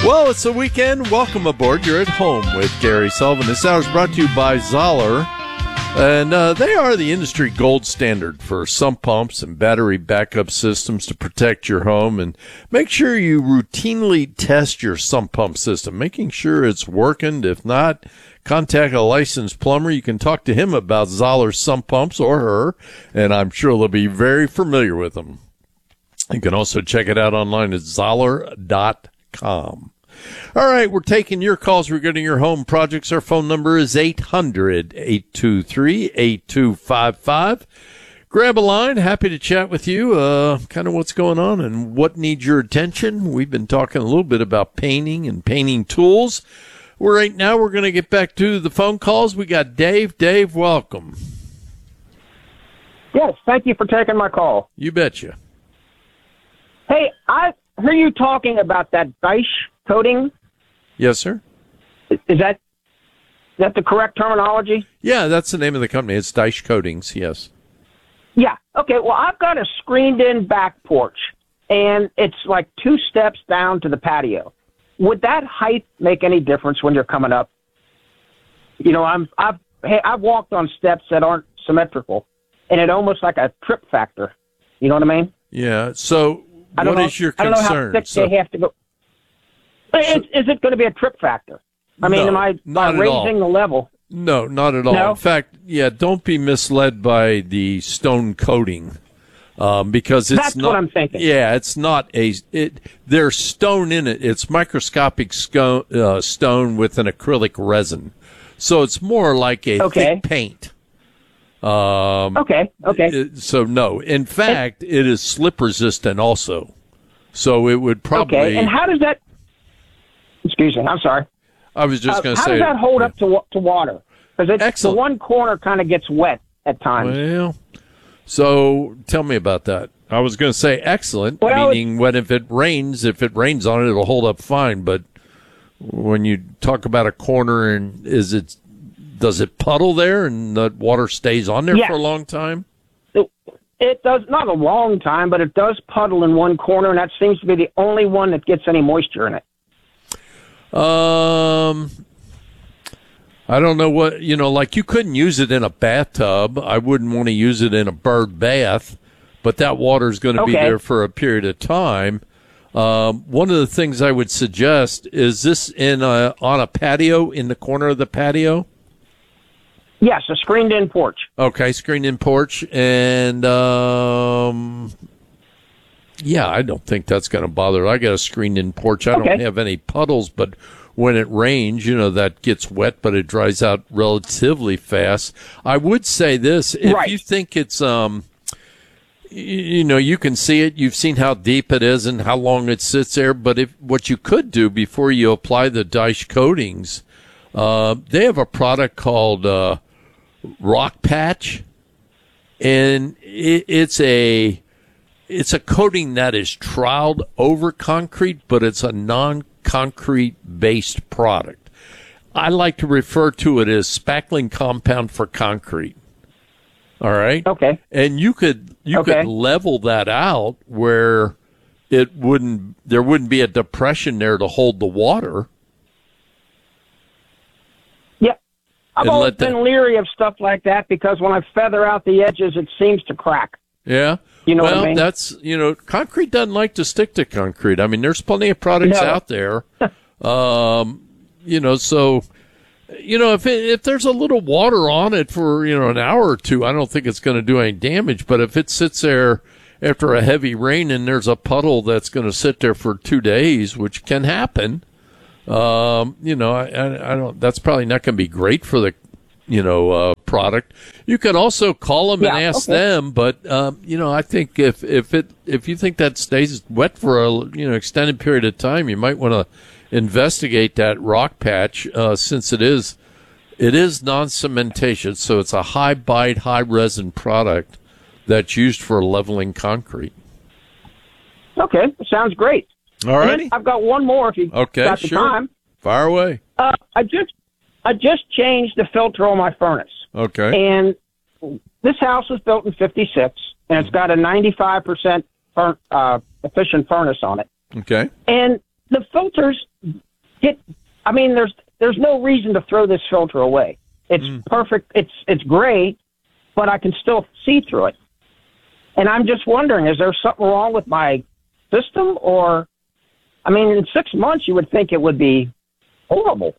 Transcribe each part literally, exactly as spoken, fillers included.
Well, it's the weekend. Welcome aboard. You're at home with Gary Sullivan. This hour is brought to you by Zoller. And uh, they are the industry gold standard for sump pumps and battery backup systems to protect your home. And make sure you routinely test your sump pump system, making sure it's working. If not, contact a licensed plumber. You can talk to him about Zoller sump pumps or her, and I'm sure they'll be very familiar with them. You can also check it out online at zoller dot com. All right, we're taking your calls regarding your home projects. Our phone number is eight hundred, eight two three, eight two five five. Grab a line. Happy to chat with you, uh, kind of what's going on and what needs your attention. We've been talking a little bit about painting and painting tools. Right now, we're going to get back to the phone calls. We got Dave. Dave, welcome. Yes, thank you for taking my call. You betcha. Hey, I heard you talking about that Dyche coating. Yes, sir. Is that is that the correct terminology? Yeah, that's the name of the company. It's Dyche Coatings, yes. Yeah. Okay, well, I've got a screened-in back porch, and it's like two steps down to the patio. Would that height make any difference when you're coming up? You know, I'm, I've, hey, I've walked on steps that aren't symmetrical, and it almost like a trip factor. You know what I mean? Yeah, so I don't what know, is your I don't concern? know how thick So- they have to go. Is, is it going to be a trip factor? I mean, No, am I not by at all. raising the level? No, not at all. No? In fact, yeah, don't be misled by the stone coating, um, because it's That's not. what I'm thinking. Yeah, it's not a. It there's stone in it. It's microscopic sco- uh, stone with an acrylic resin, so it's more like a Okay. thick paint. Um, Okay, okay. it- so no, in fact, it is slip resistant also. So it would probably. Okay, and how does that? Excuse me, I'm sorry. I was just Uh, going to how say. does that hold up to wa- to water? Because the Excellent. one corner kind of gets wet at times. Well, so tell me about that. I was going to say excellent, Well, meaning when if it rains, if it rains on it, it'll hold up fine. But when you talk about a corner, and is it does it puddle there, and the water stays on there Yes. for a long time? It, it does not a long time, but it does puddle in one corner, and that seems to be the only one that gets any moisture in it. Um, I don't know what, you know, like you couldn't use it in a bathtub. I wouldn't want to use it in a bird bath, but that water is going to be Okay. there for a period of time. Um, one of the things I would suggest is this in a, on a patio, in the corner of the patio. Yes, a screened-in porch. Okay, screened in porch. And, um, yeah, I don't think that's going to bother. I got a screened in porch. I don't Okay. have any puddles, but when it rains, you know, that gets wet, but it dries out relatively fast. I would say this, if Right. you think it's, um, y- you know, you can see it. You've seen how deep it is and how long it sits there. But if what you could do before you apply the Dyche coatings, uh, they have a product called, uh, Rock Patch, and it, it's a it's a coating that is troweled over concrete, but it's a non-concrete based product. I like to refer to it as spackling compound for concrete. All right. Okay. And you could you Okay. could level that out where it wouldn't there wouldn't be a depression there to hold the water. Yeah. I've And always let the- been leery of stuff like that because when I feather out the edges, it seems to crack. Yeah. You know well, what I mean? that's, you know, concrete doesn't like to stick to concrete. I mean, there's plenty of products No. out there. um, you know, so, you know, if it, if there's a little water on it for, you know, an hour or two, I don't think it's going to do any damage. But if it sits there after a heavy rain and there's a puddle that's going to sit there for two days, which can happen, um, you know, I, I, I don't, that's probably not going to be great for the, you know, uh, product. You can also call them Yeah, and ask okay. them, but, um, you know, I think if, if it, if you think that stays wet for a, you know, extended period of time, you might want to investigate that rock patch, uh, since it is, it is non-cementatious, so it's a high bite, high resin product that's used for leveling concrete. Okay. Sounds great. All And righty. then I've got one more if you Okay, got the sure. time. Fire away. Uh, I just I just changed the filter on my furnace. Okay. And this house was built in fifty-six, and it's got a ninety-five percent fur- uh, efficient furnace on it. Okay. And the filters I mean, there's there's no reason to throw this filter away. It's mm. perfect. It's it's gray, but I can still see through it. And I'm just wondering, is there something wrong with my system? Or, I mean, in six months, you would think it would be horrible.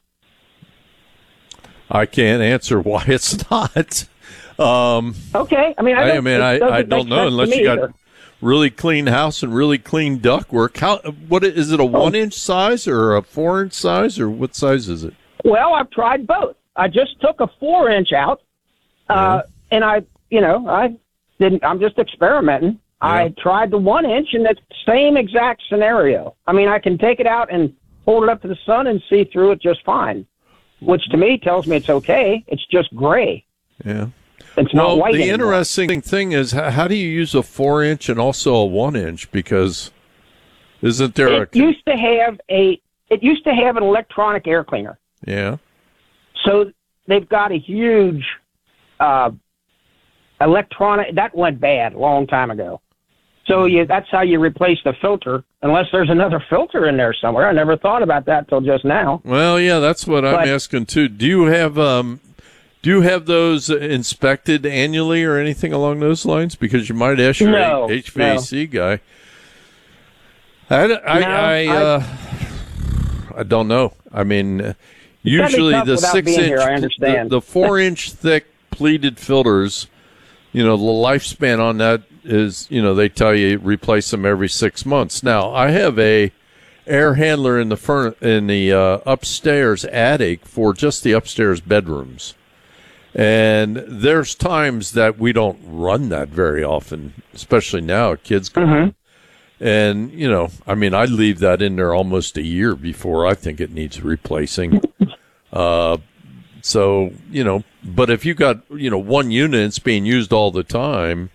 I can't answer why it's not. Um, okay. I mean, I, I, I mean, I, I don't know unless you got either. really clean house and really clean ductwork. How? What is it? A one inch size or a four inch size, or what size is it? Well, I've tried both. I just took a four inch out, uh, yeah. and I, you know, I didn't. I'm just experimenting. Yeah. I tried the one inch, and it's the same exact scenario. I mean, I can take it out and hold it up to the sun and see through it just fine, which to me tells me it's okay. It's just gray. Yeah. It's well, not white the anymore. Interesting thing is, how do you use a four inch and also a one inch? Because isn't there it a used to have a it used to have an electronic air cleaner. Yeah. So they've got a huge uh, electronic that went bad a long time ago. So you that's how you replace the filter, unless there's another filter in there somewhere. I never thought about that till just now. Well, yeah, that's what but, I'm asking too. Do you have um, do you have those inspected annually or anything along those lines? Because you might ask your no, H V A C no. guy. I, I, no, I, uh, I don't know. I mean, usually the six inch, here, I understand. the, the four inch thick pleated filters, you know, the lifespan on that is, you know, they tell you replace them every six months. Now, I have a air handler in the furn- in the uh, upstairs attic for just the upstairs bedrooms. And there's times that we don't run that very often, especially now, kids go. Mm-hmm. And, you know, I mean, I leave that in there almost a year before I think it needs replacing. uh, so, you know, but if you got, you know, one unit it's being used all the time,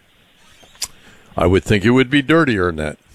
I would think it would be dirtier than that.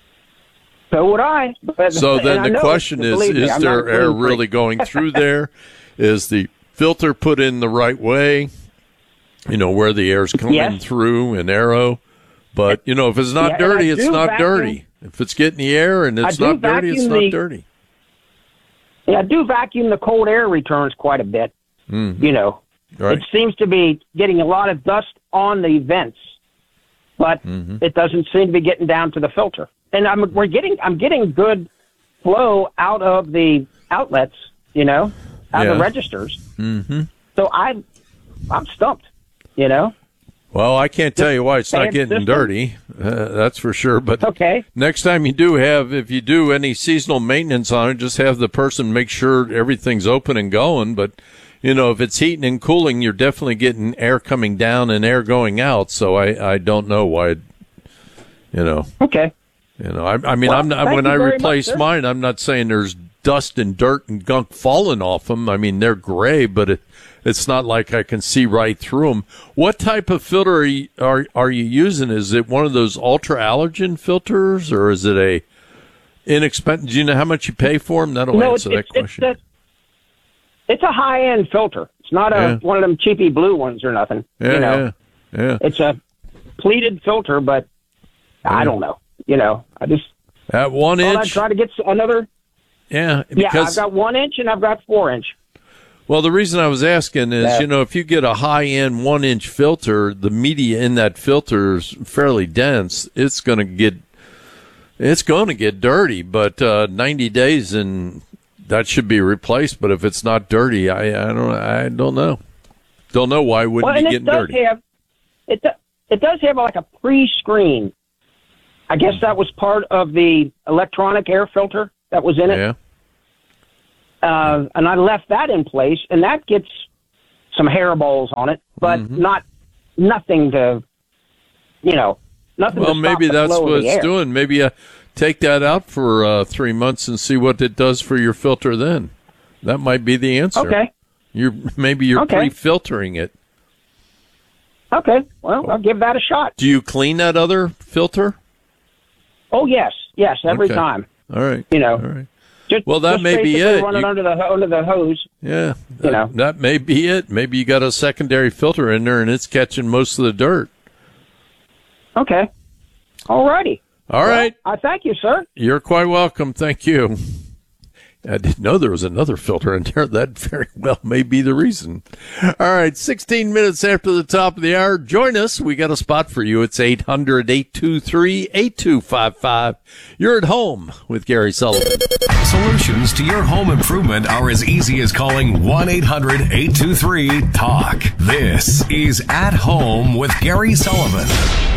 So would I. But, so then the know, question is, me, is I'm there air really going through there? Is the filter put in the right way? You know, where the air's coming yes. through an arrow. But, you know, if it's not yeah, dirty, it's not vacuum, dirty. If it's getting the air and it's not dirty, it's not the, dirty. Yeah, I do vacuum the cold air returns quite a bit. Mm-hmm. You know, right. It seems to be getting a lot of dust on the vents, but mm-hmm. it doesn't seem to be getting down to the filter. And I'm we're getting I'm getting good flow out of the outlets, you know, out yeah. of the registers. Mm-hmm. So I, I'm stumped, you know. Well, I can't tell you why it's not getting system? dirty. Uh, that's for sure. But okay. next time you do have, if you do any seasonal maintenance on it, just have the person make sure everything's open and going. But, you know, if it's heating and cooling, you're definitely getting air coming down and air going out. So I, I don't know why, you know. Okay. You know, I, I mean, well, I'm not, when I replace much, mine, I'm not saying there's dust and dirt and gunk falling off them. I mean, they're gray, but it, it's not like I can see right through them. What type of filter are you, are, are you using? Is it one of those ultra allergen filters, or is it a inexpensive? Do you know how much you pay for them? That'll no, answer it's, that it's, question. It's a, it's a high-end filter. It's not a yeah. one of them cheapy blue ones or nothing. Yeah, you know? yeah, yeah. It's a pleated filter, but yeah. I don't know. You know, I just at one inch. I try to get another. Yeah, because, yeah. I've got one inch and I've got four inch. Well, the reason I was asking is, yeah. you know, if you get a high-end one-inch filter, the media in that filter is fairly dense. It's going to get, it's going to get dirty. But uh, ninety days and that should be replaced. But if it's not dirty, I, I don't, I don't know, don't know why it wouldn't well, be getting it does dirty. Have, it do, it does have like a pre-screen. I guess that was part of the electronic air filter that was in it. Yeah. Uh, and I left that in place, and that gets some hairballs on it, but mm-hmm. not nothing to, you know, nothing. Well, to stop maybe the that's flow what of the it's air. doing. Maybe uh, take that out for uh, three months and see what it does for your filter. Then that might be the answer. Okay. You're maybe you're okay. pre-filtering it. Okay. Well, I'll give that a shot. Do you clean that other filter? Oh yes, yes, every okay. time. All right. You know. All right. Just, well, that just may be it. Run it you, under the under the hose. Yeah, that, you know that may be it. Maybe you got a secondary filter in there, and it's catching most of the dirt. Okay, all righty. All well, right. I thank you, sir. You're quite welcome. Thank you. I didn't know there was another filter in there. That very well may be the reason. All right, sixteen minutes after the top of the hour. Join us. We got a spot for you. It's eight hundred, eight two three, eight two five five. You're at home with Gary Sullivan. Solutions to your home improvement are as easy as calling one eight hundred, eight two three, talk. This is At Home with Gary Sullivan.